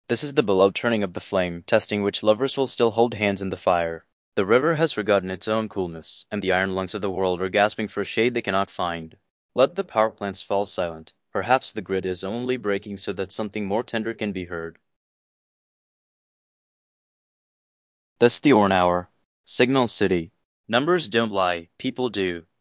This is the beloved turning of the flame, testing which lovers will still hold hands in the fire. The river has forgotten its own coolness, and the iron lungs of the world are gasping for a shade they cannot find. Let the power plants fall silent. Perhaps the grid is only breaking so that something more tender can be heard. That's the Orn Hour. Signal City. Numbers don't lie, people do.